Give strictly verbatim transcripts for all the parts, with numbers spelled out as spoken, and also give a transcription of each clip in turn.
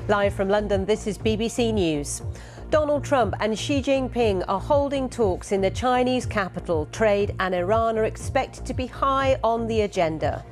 Live from London, this is B B C News. Donald Trump and Xi Jinping are holding talks in the Chinese capital. Trade and Iran are expected to be high on the agenda.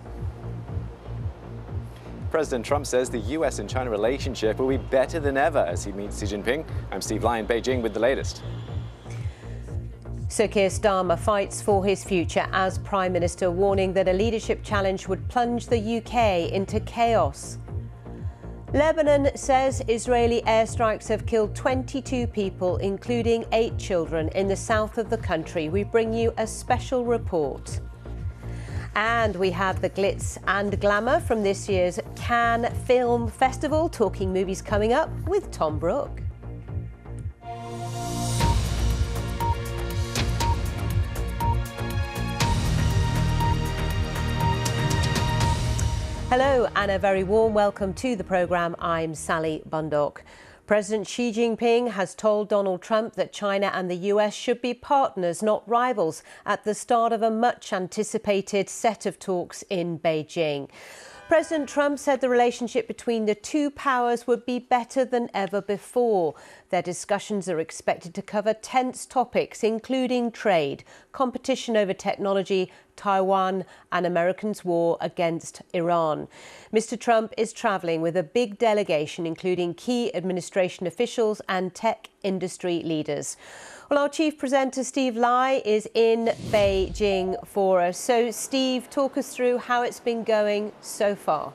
President Trump says the U S and China relationship will be better than ever as he meets Xi Jinping. I'm Steve Lai in Beijing with the latest. Sir Keir Starmer fights for his future as Prime Minister, warning that a leadership challenge would plunge the U K into chaos. Lebanon says Israeli airstrikes have killed twenty-two people, including eight children, in the south of the country. We bring you a special report. And we have the glitz and glamour from this year's Cannes Film Festival, talking movies coming up with Tom Brooke. Hello and a very warm welcome to the programme. I'm Sally Bundock. President Xi Jinping has told Donald Trump that China and the U S should be partners, not rivals, at the start of a much anticipated set of talks in Beijing. President Trump said the relationship between the two powers would be better than ever before. Their discussions are expected to cover tense topics, including trade, competition over technology, Taiwan, and Americans' war against Iran. Mister Trump is travelling with a big delegation, including key administration officials and tech industry leaders. Well, our chief presenter, Steve Lai, is in Beijing for us. So, Steve, talk us through how it's been going so far.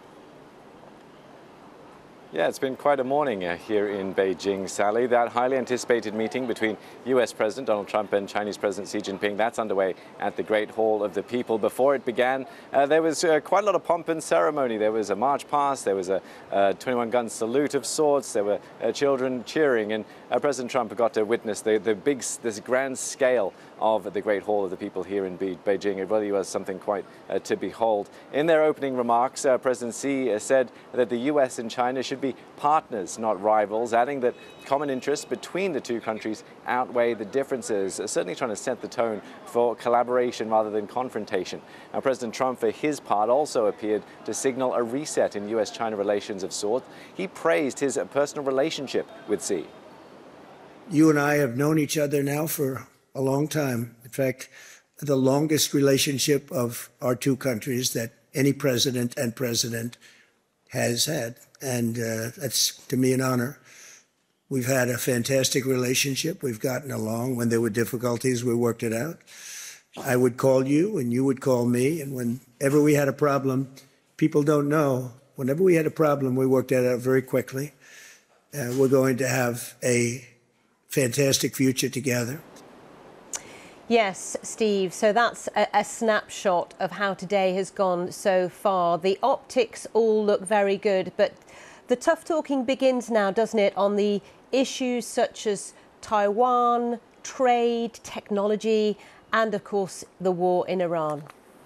Yeah, it's been quite a morning uh, here in Beijing, Sally. That highly anticipated meeting between U S President Donald Trump and Chinese President Xi Jinping, that's underway at the Great Hall of the People. Before it began, uh, there was uh, quite a lot of pomp and ceremony. There was a march past, there was a twenty-one gun salute of sorts, there were uh, children cheering, and uh, President Trump got to witness the, the big, this grand scale of the Great Hall of the People here in Be Beijing. It really was something quite uh, to behold. In their opening remarks, uh, President Xi uh, said that the U S and China should be partners, not rivals, adding that common interests between the two countries outweigh the differences, uh, certainly trying to set the tone for collaboration rather than confrontation. Now, President Trump, for his part, also appeared to signal a reset in U S China relations of sorts. He praised his uh, personal relationship with Xi. You and I have known each other now for a long time. In fact, the longest relationship of our two countries that any president and president has had. And uh, that's, to me, an honor. We've had a fantastic relationship. We've gotten along. When there were difficulties, we worked it out. I would call you and you would call me. And whenever we had a problem, people don't know, whenever we had a problem, we worked that out very quickly. Uh, we're going to have a fantastic future together. Yes, Steve, so that's a, a snapshot of how today has gone so far. The optics all look very good, but the tough talking begins now, doesn't it, on the issues such as Taiwan, trade, technology, and, of course, the war in Iran.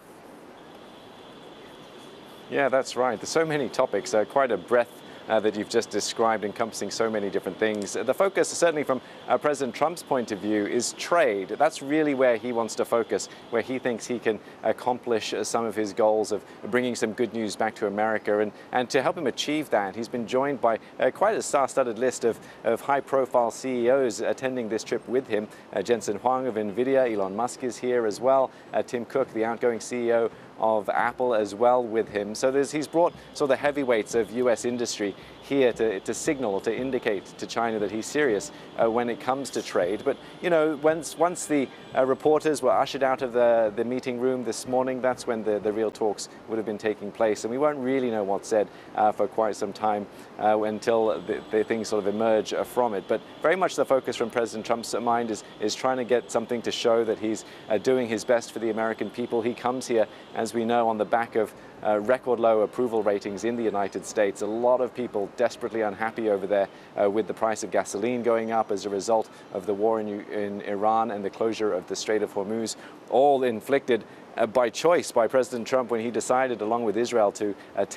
Yeah, that's right. There's so many topics, uh, quite a breadth Uh, that you've just described, encompassing so many different things. The focus, certainly from uh, President Trump's point of view, is trade. That's really where he wants to focus, where he thinks he can accomplish uh, some of his goals of bringing some good news back to America. And, and to help him achieve that, he's been joined by uh, quite a star-studded list of, of high-profile C E Os attending this trip with him. Uh, Jensen Huang of NVIDIA, Elon Musk is here as well, uh, Tim Cook, the outgoing C E O of Apple, as well with him. So there's, he's brought sort of the heavyweights of U S industry here to, to signal, to indicate to China that he's serious uh, when it comes to trade. But, you know, once, once the uh, reporters were ushered out of the, the meeting room this morning, that's when the, the real talks would have been taking place. And we won't really know what's said uh, for quite some time uh, until the, the things sort of emerge uh, from it. But very much the focus from President Trump's mind is, is trying to get something to show that he's uh, doing his best for the American people. He comes here, as we know, on the back of Uh, record low approval ratings in the United States. A lot of people desperately unhappy over there uh, with the price of gasoline going up as a result of the war in, in Iran and the closure of the Strait of Hormuz, all inflicted uh, by choice by President Trump when he decided, along with Israel, to attack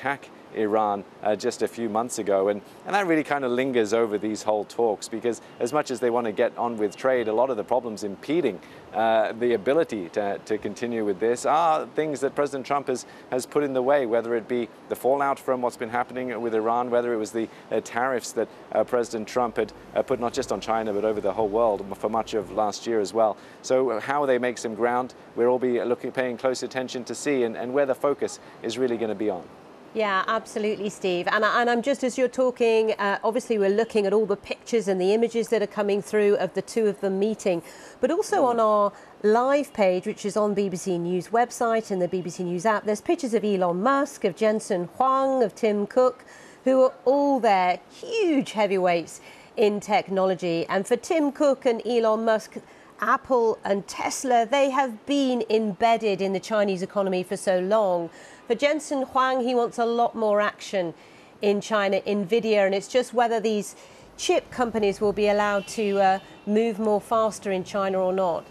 Iran uh, just a few months ago. And, and that really kind of lingers over these whole talks, because as much as they want to get on with trade, a lot of the problems impeding uh, the ability to, to continue with this are things that President Trump has, has put in the way, whether it be the fallout from what's been happening with Iran, whether it was the uh, tariffs that uh, President Trump had uh, put not just on China, but over the whole world for much of last year as well. So how they make some ground, we'll all be looking, paying close attention to see, and, and where the focus is really going to be on. Yeah, absolutely, Steve. And, and I'm just, as you're talking, uh, obviously we're looking at all the pictures and the images that are coming through of the two of them meeting, but also on our live page, which is on B B C News website and the B B C News app, there's pictures of Elon Musk, of Jensen Huang, of Tim Cook, who are all there, huge heavyweights in technology. And for Tim Cook and Elon Musk, Apple and Tesla, they have been embedded in the Chinese economy for so long. For Jensen Huang, he wants a lot more action in China, NVIDIA, and it's just whether these chip companies will be allowed to uh, move more faster in China or not.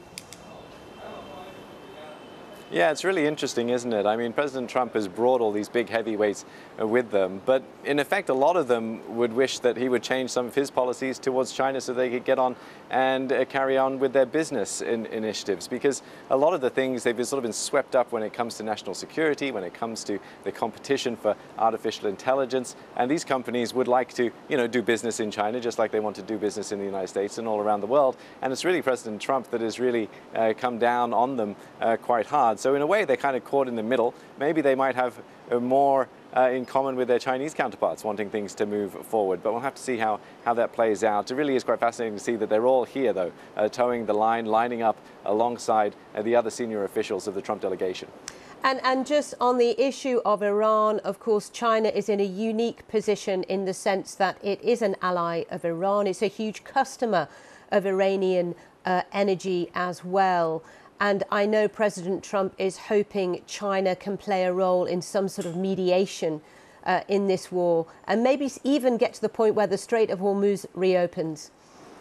Yeah, it's really interesting, isn't it? I mean, President Trump has brought all these big heavyweights uh, with them, but in effect, a lot of them would wish that he would change some of his policies towards China so they could get on and uh, carry on with their business in initiatives, because a lot of the things, they've been sort of been swept up when it comes to national security, when it comes to the competition for artificial intelligence, and these companies would like to, you know, do business in China just like they want to do business in the United States and all around the world, and it's really President Trump that has really uh, come down on them uh, quite hard. So in a way, they're kind of caught in the middle. Maybe they might have uh, more uh, in common with their Chinese counterparts, wanting things to move forward. But we'll have to see how, how that plays out. It really is quite fascinating to see that they're all here, though, uh, towing the line, lining up alongside uh, the other senior officials of the Trump delegation. And, and just on the issue of Iran, of course, China is in a unique position in the sense that it is an ally of Iran. It's a huge customer of Iranian uh, energy as well. And I know President Trump is hoping China can play a role in some sort of mediation uh, in this war, and maybe even get to the point where the Strait of Hormuz reopens.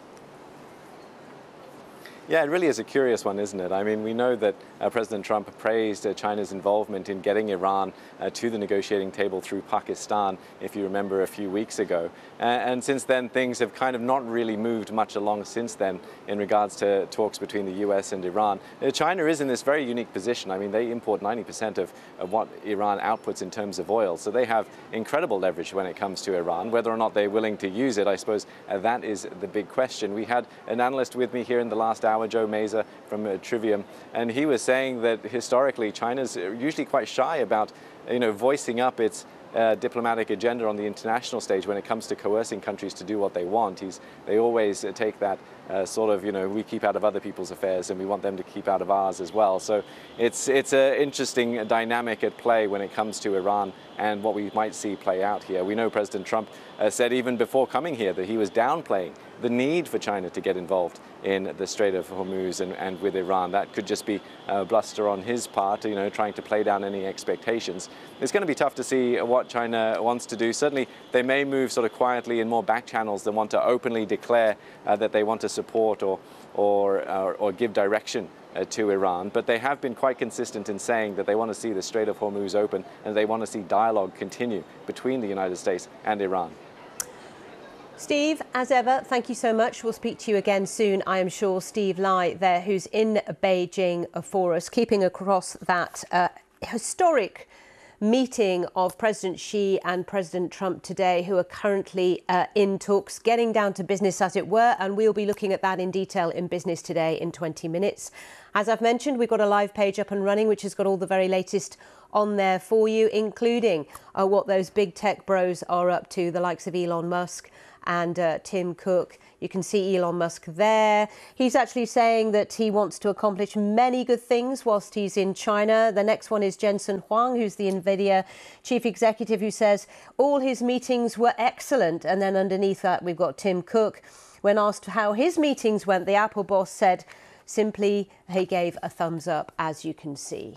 Yeah, it really is a curious one, isn't it? I mean, we know that uh, President Trump praised uh, China's involvement in getting Iran uh, to the negotiating table through Pakistan, if you remember, a few weeks ago. Uh, and since then, things have kind of not really moved much along since then in regards to talks between the U S and Iran. Uh, China is in this very unique position. I mean, they import ninety percent of, of what Iran outputs in terms of oil. So they have incredible leverage when it comes to Iran. Whether or not they're willing to use it, I suppose uh, that is the big question. We had an analyst with me here in the last hour, Joe Meza from uh, Trivium, and he was saying that historically China's usually quite shy about, you know, voicing up its uh, diplomatic agenda on the international stage when it comes to coercing countries to do what they want. He's, they always uh, take that uh, sort of, you know, we keep out of other people's affairs and we want them to keep out of ours as well. So it's it's an interesting dynamic at play when it comes to Iran and what we might see play out here. We know President Trump uh, said even before coming here that he was downplaying the need for China to get involved in the Strait of Hormuz and, and with Iran. That could just be uh, bluster on his part, you know, trying to play down any expectations. It's going to be tough to see what China wants to do. Certainly, they may move sort of quietly in more back channels than want to openly declare uh, that they want to support or, or, or, or give direction Uh, to Iran, but they have been quite consistent in saying that they want to see the Strait of Hormuz open and they want to see dialogue continue between the United States and Iran. Steve, as ever, thank you so much. We'll speak to you again soon, I am sure. Steve Lai there, who's in Beijing for us, keeping across that uh, historic meeting of President Xi and President Trump today, who are currently uh, in talks, getting down to business, as it were, and we'll be looking at that in detail in Business Today in twenty minutes. As I've mentioned, we've got a live page up and running, which has got all the very latest on there for you, including uh, what those big tech bros are up to, the likes of Elon Musk and uh, Tim Cook. You can see Elon Musk there. He's actually saying that he wants to accomplish many good things whilst he's in China. The next one is Jensen Huang, who's the NVIDIA chief executive, who says all his meetings were excellent. And then underneath that, we've got Tim Cook. When asked how his meetings went, the Apple boss said simply he gave a thumbs up, as you can see.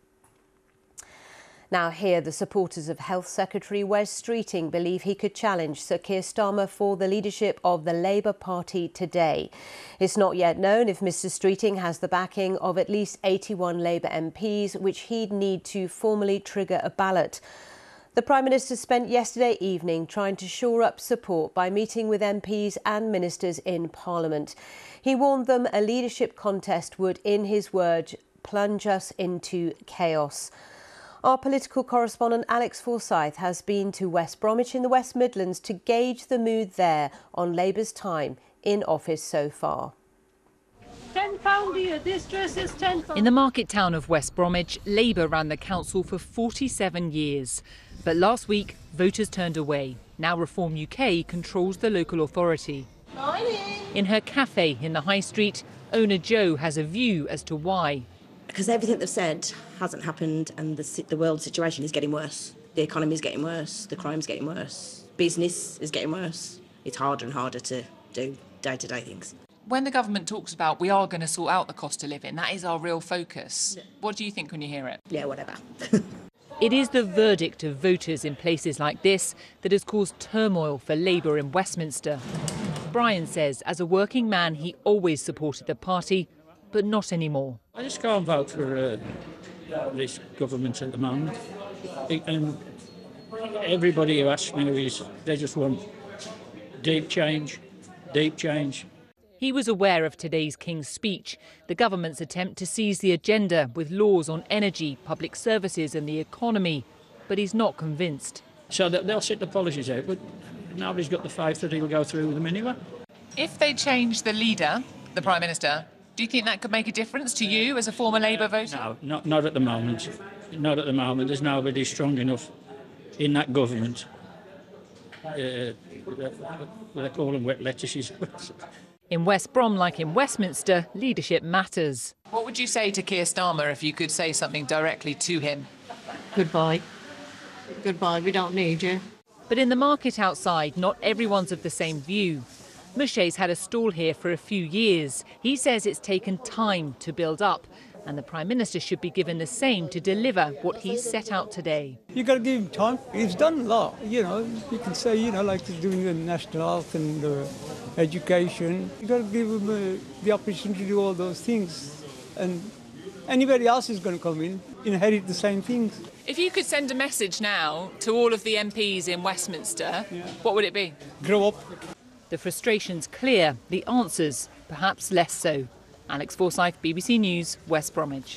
Now here, the supporters of Health Secretary Wes Streeting believe he could challenge Sir Keir Starmer for the leadership of the Labour Party today. It's not yet known if Mr Streeting has the backing of at least eighty-one Labour M Ps, which he'd need to formally trigger a ballot. The Prime Minister spent yesterday evening trying to shore up support by meeting with M Ps and ministers in Parliament. He warned them a leadership contest would, in his words, plunge us into chaos. Our political correspondent Alex Forsyth has been to West Bromwich in the West Midlands to gauge the mood there on Labour's time in office so far. ten pounds here, this dress is ten pounds. In the market town of West Bromwich, Labour ran the council for forty-seven years. But last week, voters turned away. Now Reform U K controls the local authority. Morning. In her cafe in the High Street, owner Jo has a view as to why. Because everything they've said hasn't happened and the, the world situation is getting worse. The economy is getting worse, the crime's getting worse, business is getting worse. It's harder and harder to do day-to-day things. When the government talks about we are going to sort out the cost of living, that is our real focus. What do you think when you hear it? Yeah, whatever. It is the verdict of voters in places like this that has caused turmoil for Labour in Westminster. Brian says as a working man he always supported the party, but not anymore. I just can't vote for uh, this government at the moment. And everybody who asks me, is, they just want deep change, deep change. He was aware of today's King's speech, the government's attempt to seize the agenda with laws on energy, public services and the economy, but he's not convinced. So they'll sit the policies out, but nobody's got the faith that he'll go through with them anyway. If they change the leader, the Prime Minister, do you think that could make a difference to you as a former Labour voter? No, not, not at the moment. Not at the moment. There's nobody strong enough in that government. Uh, they call them wet lettuces. In West Brom, like in Westminster, leadership matters. What would you say to Keir Starmer if you could say something directly to him? Goodbye. Goodbye, we don't need you. But in the market outside, not everyone's of the same view. Mushet's had a stall here for a few years. He says it's taken time to build up, and the Prime Minister should be given the same to deliver what he's set out today. You've got to give him time. He's done a lot, you know. You can say, you know, like he's doing the national health and uh, education. You've got to give him uh, the opportunity to do all those things. And anybody else is going to come in, inherit the same things. If you could send a message now to all of the M Ps in Westminster, yeah. What would it be? Grow up. The frustration's clear, the answers perhaps less so. Alex Forsyth, B B C News, West Bromwich.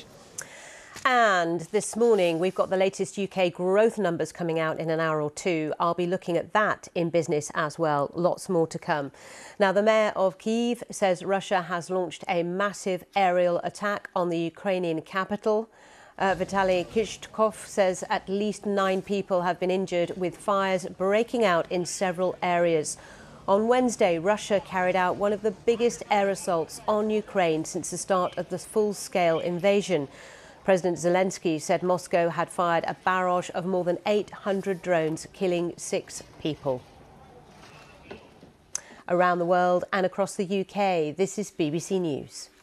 And this morning, we've got the latest U K growth numbers coming out in an hour or two. I'll be looking at that in business as well. Lots more to come. Now, the mayor of Kyiv says Russia has launched a massive aerial attack on the Ukrainian capital. Uh, Vitaly Klitschko says at least nine people have been injured, with fires breaking out in several areas. On Wednesday, Russia carried out one of the biggest air assaults on Ukraine since the start of the full-scale invasion. President Zelensky said Moscow had fired a barrage of more than eight hundred drones, killing six people. Around the world and across the U K, this is B B C News.